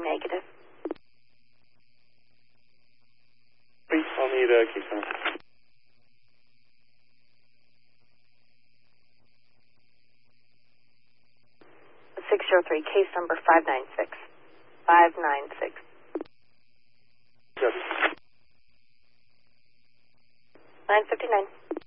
negative. I'll need case number. 603, case number 596. 596. 959.